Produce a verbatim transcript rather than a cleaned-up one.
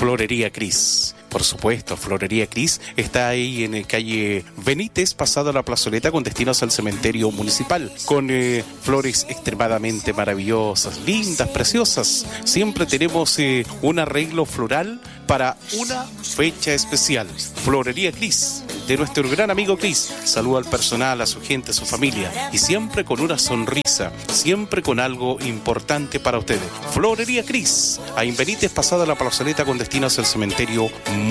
Florería Cris. Por supuesto, Florería Cris está ahí en calle Benítez, pasado a la plazoleta con destinos al cementerio municipal, con eh, flores extremadamente maravillosas, lindas, preciosas. Siempre tenemos eh, un arreglo floral para una fecha especial. Florería Cris, de nuestro gran amigo Cris. Saluda al personal, a su gente, a su familia, y siempre con una sonrisa, siempre con algo importante para ustedes. Florería Cris, ahí en Benítez, pasado a la plazoleta con destinos al cementerio municipal.